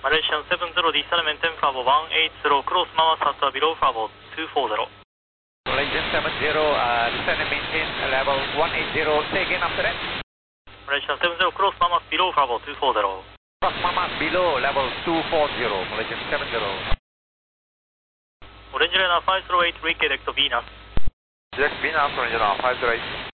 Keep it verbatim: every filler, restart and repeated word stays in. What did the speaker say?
Malaysian seven zero, descend maintain Bravo one eight zero, cross Mama Sata below Bravo two four zero. Malaysian seven zero, uh, descend and maintain level one eight zero, say again after that. Malaysian seven zero, cross Mama below Bravo two four zero. Cross Mama below level two four zero, Malaysian seven zero. Orange Liner five zero eight, reconnect to Venus. Direct Venus, Orange Liner five zero eight.